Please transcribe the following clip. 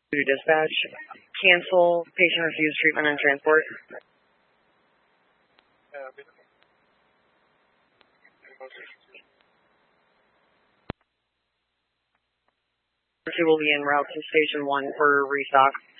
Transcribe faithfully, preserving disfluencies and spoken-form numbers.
to dispatch. Cancel. Patient refused treatment and transport. She will be en route to station one for restock.